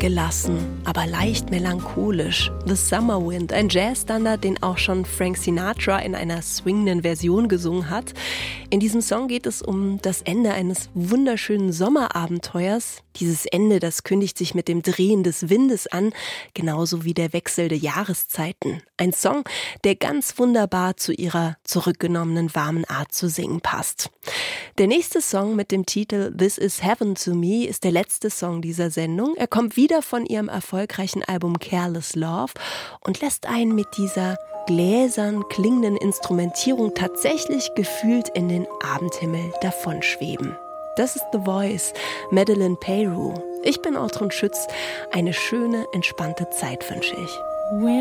gelassen, aber leicht melancholisch. The Summer Wind, ein Jazzstandard, den auch schon Frank Sinatra in einer swingenden Version gesungen hat. In diesem Song geht es um das Ende eines wunderschönen Sommerabenteuers. Dieses Ende, das kündigt sich mit dem Drehen des Windes an, genauso wie der Wechsel der Jahreszeiten. Ein Song, der ganz wunderbar zu ihrer zurückgenommenen warmen Art zu singen passt. Der nächste Song mit dem Titel This Is Heaven to Me ist der letzte Song dieser Sendung. Er kommt wieder von ihrem erfolgreichen Album Careless Love und lässt einen mit dieser gläsern klingenden Instrumentierung tatsächlich gefühlt in den Abendhimmel davonschweben. Das ist The Voice, Madeleine Peyroux. Ich bin Ortrun Schütz. Eine schöne, entspannte Zeit wünsche ich.